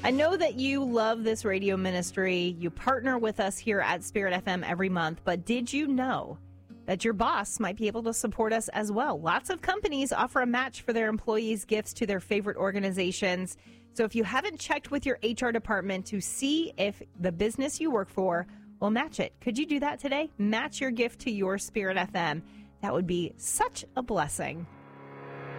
I know that you love this radio ministry. You partner with us here at Spirit FM every month, but did you know that your boss might be able to support us as well? Lots of companies offer a match for their employees' gifts to their favorite organizations. So if you haven't checked with your HR department to see if the business you work for will match it, could you do that today? Match your gift to your Spirit FM. That would be such a blessing.